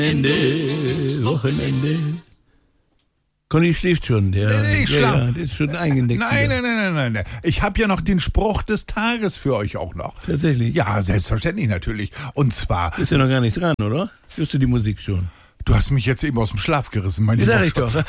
Wochenende. Conny schläft schon. Nee, ich schlaf. Ja, der ist schon eingenickt. Nein. Ich habe ja noch den Spruch des Tages für euch auch noch. Tatsächlich? Ja, selbstverständlich natürlich. Und zwar... Ist ja noch gar nicht dran, oder? Hörst du die Musik schon? Du hast mich jetzt eben aus dem Schlaf gerissen, mein Lieber. Sag ich doch.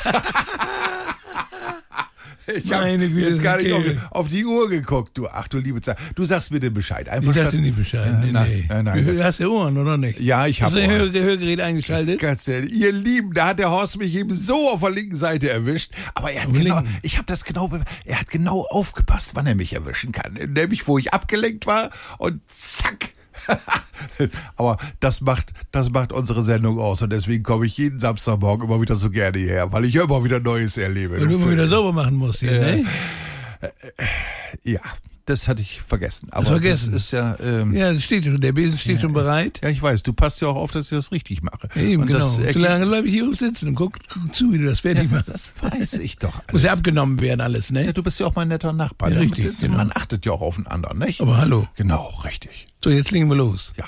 Ich habe jetzt gar nicht auf die Uhr geguckt, du. Ach du liebe Zeit. Du sagst mir den Bescheid. Einfach Ich sagte nicht Bescheid. Nee. Nein. Du hast ja Ohren, oder nicht? Ja, ich habe Ohren. Hast du Hörgerät eingeschaltet? Ganz ehrlich, ihr Lieben, da hat der Horst mich eben so auf der linken Seite erwischt. Aber er hat er hat genau aufgepasst, wann er mich erwischen kann. Nämlich, wo ich abgelenkt war und zack. Aber das macht unsere Sendung aus und deswegen komme ich jeden Samstagmorgen immer wieder so gerne hierher, weil ich immer wieder Neues erlebe. Und du immer wieder sauber machen musst hier, ne? Ja, das hatte ich vergessen. Aber das vergessen? Das ist ja... ja, das steht schon, der Besen steht schon bereit. Ja, ich weiß, du passt ja auch auf, dass ich das richtig mache. Eben, und genau. Das so lange bleibe ich hier oben sitzen und guck zu, wie du das fertig machst. Das weiß ich doch alles. Muss ja abgenommen werden alles, ne? Ja, du bist ja auch mein netter Nachbar. Ja, richtig, genau. Man achtet ja auch auf den anderen, nicht? Aber hallo. Genau, richtig. So, jetzt legen wir los. Ja.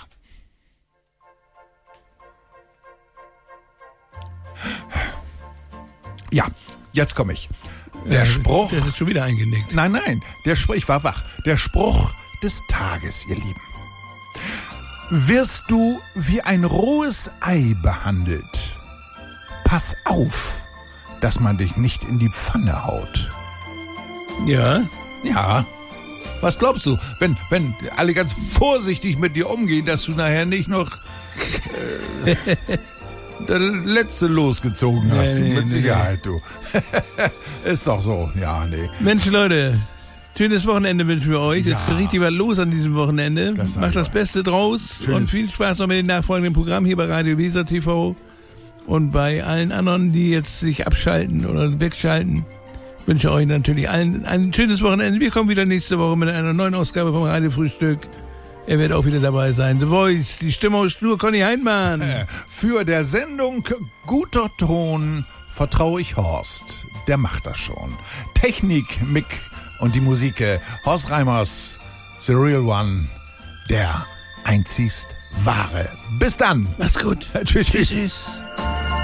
Ja, jetzt komme ich. Der Spruch... Der ist schon wieder eingenickt. Nein, der Spruch, ich war wach. Der Spruch des Tages, ihr Lieben. Wirst du wie ein rohes Ei behandelt, pass auf, dass man dich nicht in die Pfanne haut. Ja? Ja. Was glaubst du, wenn alle ganz vorsichtig mit dir umgehen, dass du nachher nicht noch das letzte losgezogen hast? Nee, mit Sicherheit, du. Ist doch so. Ja, nee. Mensch, Leute, schönes Wochenende wünschen wir euch. Jetzt richtig was los an diesem Wochenende. Macht das Beste draus und viel Spaß noch mit dem nachfolgenden Programm hier bei Radio Weser TV und bei allen anderen, die jetzt sich abschalten oder wegschalten. Ich wünsche euch natürlich allen ein schönes Wochenende. Wir kommen wieder nächste Woche mit einer neuen Ausgabe vom Radiofrühstück. Er wird auch wieder dabei sein. The Voice, die Stimme aus Stur, Conny Heinmann. Für der Sendung Guter Ton vertraue ich Horst. Der macht das schon. Technik, Mick und die Musik Horst Reimers, The Real One, der einzigst wahre. Bis dann. Macht's gut. Tschüss. Tschüss.